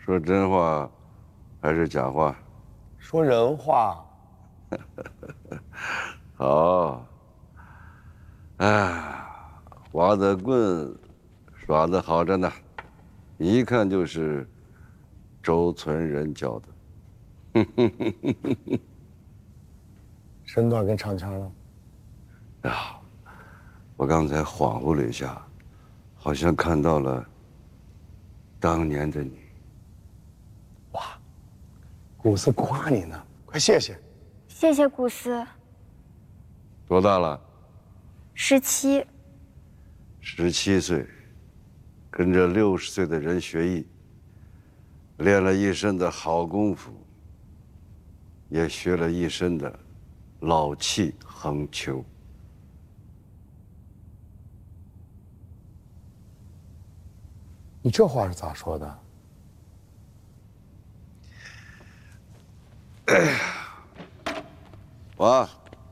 说真话还是假话？ 说人话。 好。哎，花子棍耍得好着呢，一看就是周村人教的。 身段跟唱腔了。 啊，我刚才恍惚了一下，好像看到了当年的你。 哇，古斯夸你呢，快谢谢。 谢谢古斯。 多大了 17。 17岁，跟着60岁的人学艺，练了一身的好功夫，也学了一身的老气横秋。 你这话是咋说的？ 我，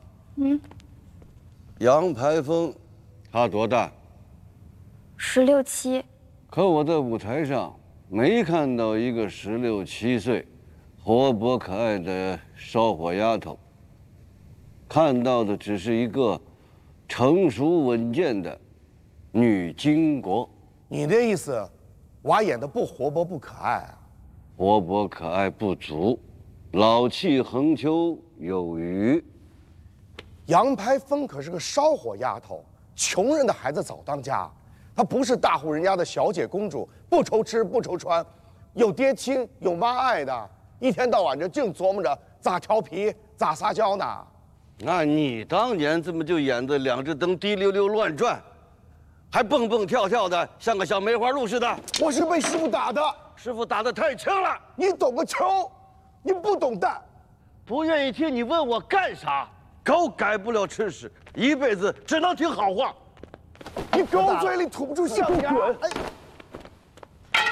杨排风，他多大 16、7。 可我在舞台上没看到一个16、17岁、活泼可爱的烧火丫头，看到的只是一个成熟稳健的女巾帼。 你的意思，娃演的不活泼不可爱啊？ 活泼可爱不足，老气横秋有余。 杨排风可是个烧火丫头，穷人的孩子早当家。她不是大户人家的小姐公主，不愁吃不愁穿，有爹亲有妈爱的，一天到晚就净琢磨着咋调皮咋撒娇呢。 那你当年怎么就演得两只灯滴溜溜乱转，还蹦蹦跳跳的，像个小梅花鹿似的？ 我是被师傅打的， 师傅打得太轻了。 你懂个球，你不懂蛋。 不愿意听你问我干啥？狗改不了吃屎，一辈子只能听好话。 你狗嘴里吐不出象牙。哎，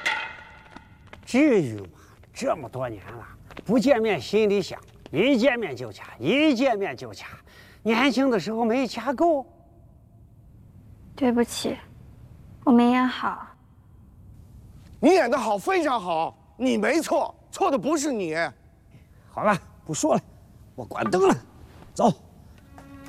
至于吗？这么多年了，不见面心里想，一见面就掐，一见面就掐。年轻的时候没掐够。 对不起，我没演好。 你演得好，非常好，你没错，错的不是你。 好了，不说了，我关灯了，走。